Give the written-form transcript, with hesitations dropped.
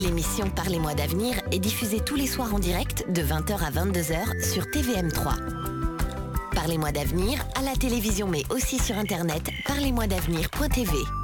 L'émission Parlez-moi d'avenir est diffusée tous les soirs en direct de 20h à 22h sur TVM3. Parlez-moi d'avenir à la télévision mais aussi sur internet parlez-moi d'avenir.tv.